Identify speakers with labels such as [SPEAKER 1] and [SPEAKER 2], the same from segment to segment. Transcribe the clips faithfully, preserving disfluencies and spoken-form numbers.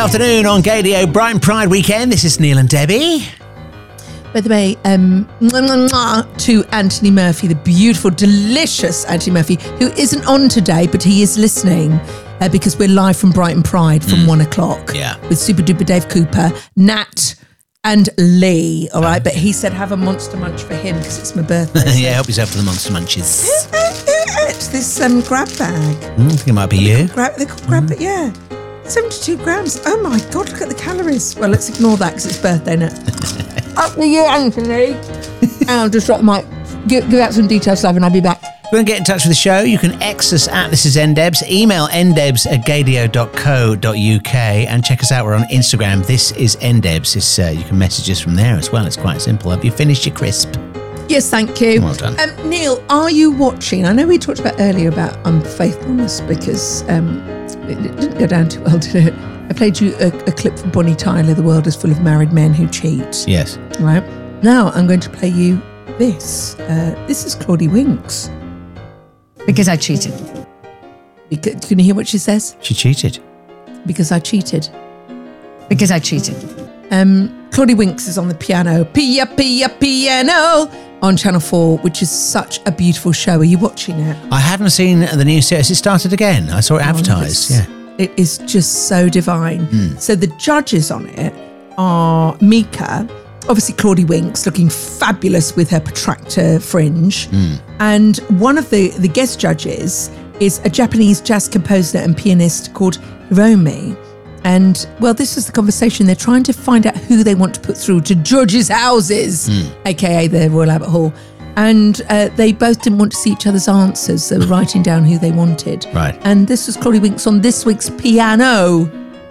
[SPEAKER 1] afternoon on Gadio Brighton Pride Weekend. This is Neil and Debbie.
[SPEAKER 2] By the way, um, mwah, mwah, mwah, to Anthony Murphy, the beautiful, delicious Anthony Murphy, who isn't on today, but he is listening uh, because we're live from Brighton Pride from mm. one o'clock
[SPEAKER 1] yeah.
[SPEAKER 2] with Super Duper Dave Cooper, Nat and Lee, all right? But he said have a Monster Munch for him because it's my birthday. So.
[SPEAKER 1] Yeah, help yourself to the Monster Munches.
[SPEAKER 2] It's this um, grab bag.
[SPEAKER 1] Mm, I think it might be you.
[SPEAKER 2] Grab, they're called grab, mm. yeah. seventy-two grams. Oh my God, look at the calories. Well, let's ignore that because it's birthday, innit? Up to you, Anthony. And I'll just drop the mic. Give, give out some details, love, and I'll be back.
[SPEAKER 1] If you want to get in touch with the show, you can X us at This Is Ndebs, email ndebs at gadio dot co dot uk, and check us out. We're on Instagram. This is Ndebs. It's, uh, you can message us from there as well. It's quite simple. Have you finished your crisp?
[SPEAKER 2] Yes, thank you.
[SPEAKER 1] Well done.
[SPEAKER 2] Um, Neil, are you watching? I know we talked about earlier about unfaithfulness because um, it didn't go down too well, did it? I played you a, a clip from Bonnie Tyler, The World is Full of Married Men Who Cheat.
[SPEAKER 1] Yes.
[SPEAKER 2] Right. Now I'm going to play you this. Uh, this is Claudie Winks.
[SPEAKER 3] Because I cheated.
[SPEAKER 2] Because, can you hear what she says?
[SPEAKER 1] She cheated.
[SPEAKER 2] Because I cheated.
[SPEAKER 3] Because I cheated.
[SPEAKER 2] Um, Claudie Winks is on the piano. Pia, pia, piano. On Channel four, which is such a beautiful show. Are you watching it?
[SPEAKER 1] I haven't seen the new series. It started again. I saw it advertised. Oh, yeah.
[SPEAKER 2] It is just so divine.
[SPEAKER 1] Mm.
[SPEAKER 2] So the judges on it are Mika, obviously Claudie Winks, looking fabulous with her protractor fringe.
[SPEAKER 1] Mm.
[SPEAKER 2] And one of the, the guest judges is a Japanese jazz composer and pianist called Hiromi. And, well, this is the conversation. They're trying to find out who they want to put through to judges' houses, mm. a k a the Royal Albert Hall. And uh, they both didn't want to see each other's answers. They were writing down who they wanted.
[SPEAKER 1] Right.
[SPEAKER 2] And this was Claudie Winks on this week's piano.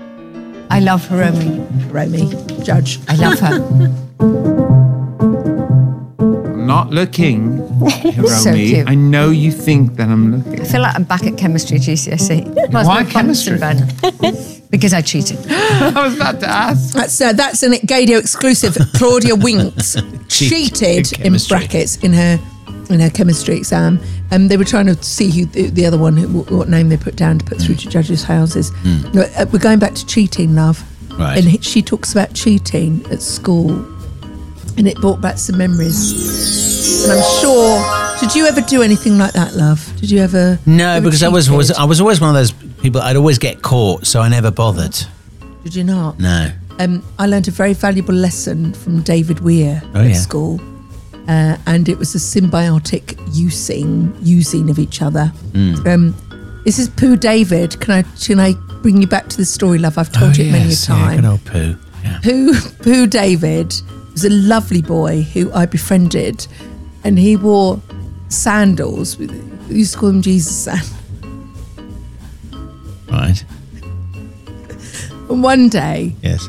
[SPEAKER 3] I love Hiromi.
[SPEAKER 2] Hiromi, judge.
[SPEAKER 3] I love her.
[SPEAKER 4] I'm not looking, Hiromi.
[SPEAKER 3] So cute.
[SPEAKER 4] I know you think that I'm looking.
[SPEAKER 3] I feel like I'm back at chemistry G C S E. Well,
[SPEAKER 4] Why chemistry?
[SPEAKER 3] Because I cheated.
[SPEAKER 4] I was about to ask.
[SPEAKER 2] That's uh, that's an Gadio exclusive. Claudia Winks cheated in, in brackets in her in her chemistry exam. Um, they were trying to see who the, the other one, who, what name they put down to put through to judges' houses.
[SPEAKER 1] Mm.
[SPEAKER 2] No, uh, we're going back to cheating, love.
[SPEAKER 1] Right.
[SPEAKER 2] And he, she talks about cheating at school, and it brought back some memories. And I'm sure. Did you ever do anything like that, love? Did you ever?
[SPEAKER 1] No,
[SPEAKER 2] ever
[SPEAKER 1] because I was, was I was always one of those people. I'd always get caught, so I never bothered.
[SPEAKER 2] Did you not?
[SPEAKER 1] No.
[SPEAKER 2] Um, I learned a very valuable lesson from David Weir
[SPEAKER 1] oh,
[SPEAKER 2] at
[SPEAKER 1] yeah.
[SPEAKER 2] school, uh, and it was a symbiotic using using of each other.
[SPEAKER 1] Mm.
[SPEAKER 2] Um, this is Pooh David. Can I can I bring you back to the story, love? I've told
[SPEAKER 1] oh,
[SPEAKER 2] you it many a
[SPEAKER 1] yes,
[SPEAKER 2] time.
[SPEAKER 1] Yeah, good old Pooh. Yeah.
[SPEAKER 2] Pooh Pooh David was a lovely boy who I befriended, and he wore sandals. We used to call them Jesus sandals.
[SPEAKER 1] Right.
[SPEAKER 2] And one day,
[SPEAKER 1] yes,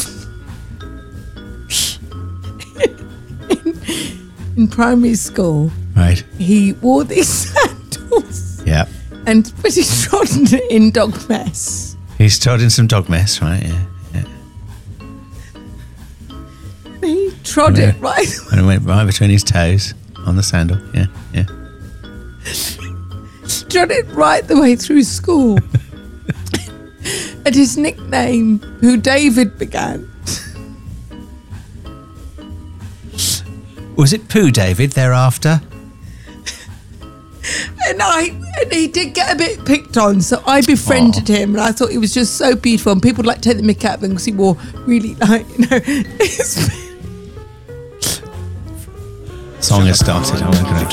[SPEAKER 2] in, in primary school,
[SPEAKER 1] right,
[SPEAKER 2] he wore these sandals.
[SPEAKER 1] Yeah.
[SPEAKER 2] And but he trod in dog mess.
[SPEAKER 1] He's trod in some dog mess, right? Yeah. yeah.
[SPEAKER 2] He trod
[SPEAKER 1] and
[SPEAKER 2] it
[SPEAKER 1] it,
[SPEAKER 2] right.
[SPEAKER 1] And it went right between his toes on the sandal. Yeah, yeah.
[SPEAKER 2] Trod it right the way through school. And his nickname, who David began.
[SPEAKER 1] Was it Pooh David thereafter?
[SPEAKER 2] And I and he did get a bit picked on, so I befriended Aww. him, and I thought he was just so beautiful. And people would like to take the mick out of him because he wore really, like, you know.
[SPEAKER 1] Song has started. I'm going to